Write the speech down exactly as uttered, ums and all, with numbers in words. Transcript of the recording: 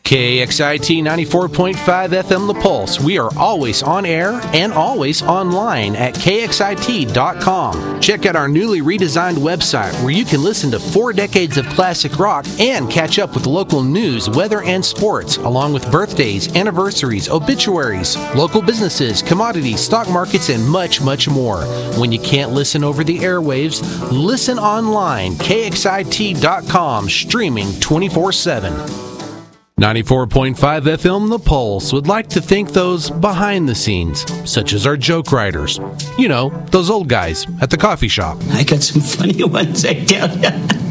K X I T ninety-four point five F M The Pulse. We are always on air and always online at K X I T dot com. Check out our newly redesigned website where you can listen to four decades of classic rock and catch up with local news, weather, and sports, along with birthdays, anniversaries, obituaries, local businesses, commodities, stock markets, and much, much more. When you can't listen over the airwaves, listen online, K X I T dot com, streaming twenty-four seven. ninety-four point five F M The Pulse would like to thank those behind the scenes, such as our joke writers. You know, those old guys at the coffee shop. I got some funny ones, I tell you.